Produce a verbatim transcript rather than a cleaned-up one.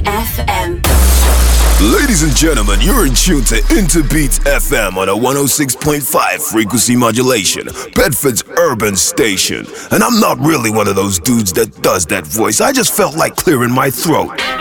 F M. Ladies and gentlemen, you're in tune to Interbeat F M on a one oh six point five frequency modulation, Bedford's urban station. And I'm not really one of those dudes that does that voice. I just felt like clearing my throat.